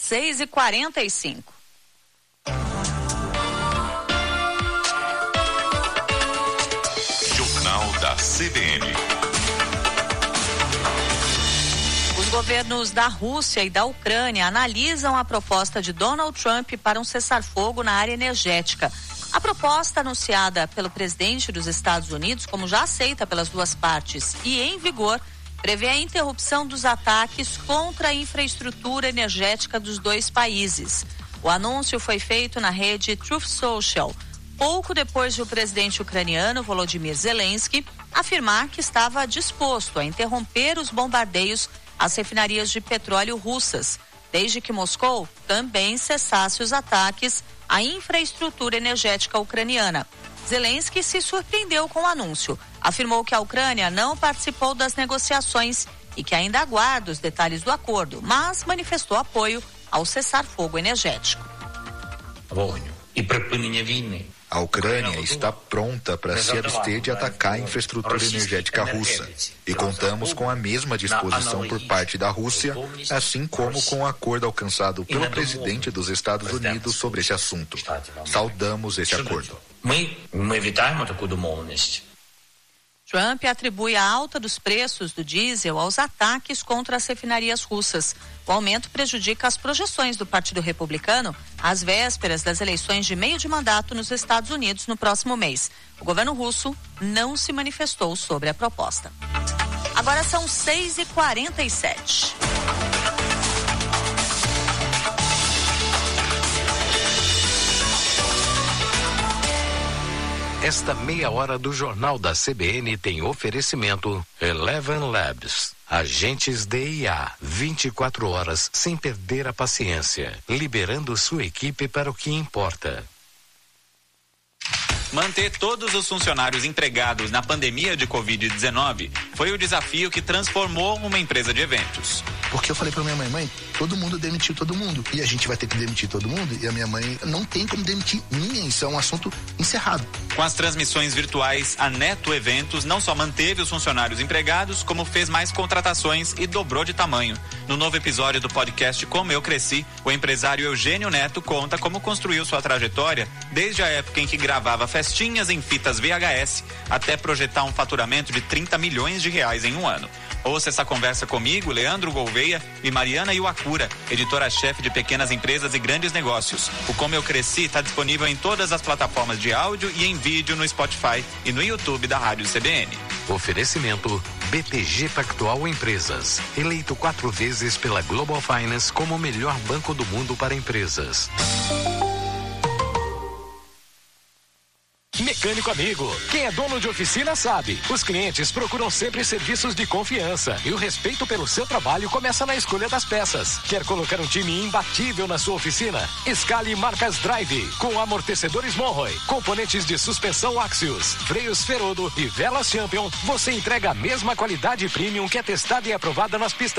6h45. Jornal da CBN. Os governos da Rússia e da Ucrânia analisam a proposta de Donald Trump para um cessar-fogo na área energética. A proposta anunciada pelo presidente dos Estados Unidos, como já aceita pelas duas partes e em vigor, prevê a interrupção dos ataques contra a infraestrutura energética dos dois países. O anúncio foi feito na rede Truth Social, pouco depois de o presidente ucraniano Volodymyr Zelensky afirmar que estava disposto a interromper os bombardeios às refinarias de petróleo russas, desde que Moscou também cessasse os ataques à infraestrutura energética ucraniana. Zelensky se surpreendeu com o anúncio. Afirmou que a Ucrânia não participou das negociações e que ainda aguarda os detalhes do acordo, mas manifestou apoio ao cessar-fogo energético. A Ucrânia está pronta para se abster de atacar a infraestrutura energética russa e contamos com a mesma disposição por parte da Rússia, assim como com o acordo alcançado pelo presidente dos Estados Unidos sobre esse assunto. Saudamos esse acordo. Trump atribui a alta dos preços do diesel aos ataques contra as refinarias russas. O aumento prejudica as projeções do Partido Republicano às vésperas das eleições de meio de mandato nos Estados Unidos no próximo mês. O governo russo não se manifestou sobre a proposta. Agora são 6h47. Esta meia hora do Jornal da CBN tem oferecimento Eleven Labs. Agentes de IA, 24 horas sem perder a paciência, liberando sua equipe para o que importa. Manter todos os funcionários empregados na pandemia de Covid-19 foi o desafio que transformou uma empresa de eventos. Porque eu falei pra minha mãe, todo mundo demitiu todo mundo. E a gente vai ter que demitir todo mundo. E a minha mãe não tem como demitir ninguém. Isso é um assunto encerrado. Com as transmissões virtuais, a Neto Eventos não só manteve os funcionários empregados, como fez mais contratações e dobrou de tamanho. No novo episódio do podcast Como Eu Cresci, o empresário Eugênio Neto conta como construiu sua trajetória desde a época em que gravava festinhas em fitas VHS até projetar um faturamento de 30 milhões de reais em um ano. Ouça essa conversa comigo, Leandro Gouveia e Mariana Iwakura, editora-chefe de pequenas empresas e grandes negócios. O Como Eu Cresci está disponível em todas as plataformas de áudio e em vídeo no Spotify e no YouTube da Rádio CBN. Oferecimento BTG Pactual Empresas, eleito 4 vezes pela Global Finance como o melhor banco do mundo para empresas. Mecânico amigo, quem é dono de oficina sabe, os clientes procuram sempre serviços de confiança e o respeito pelo seu trabalho começa na escolha das peças. Quer colocar um time imbatível na sua oficina? Escale marcas Drive, com amortecedores Monroe, componentes de suspensão Axios, freios Ferodo e velas Champion, você entrega a mesma qualidade premium que é testada e aprovada nas pistas